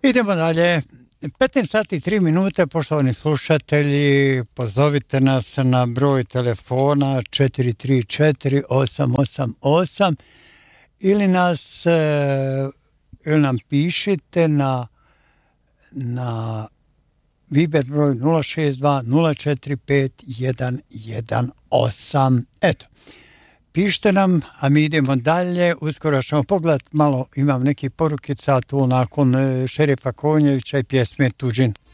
Idemo dalje. 15 sati i 3 minute, poštovani slušatelji, pozovite nas na broj telefona 434-888 ili nam pišite na Viber broj 062-045-118. Eto, pišite nam, a mi idemo dalje. Uskoro ćemo pogledati malo, imam neki porukica tu nakon šerifa Konjevića i pjesme Tuđin.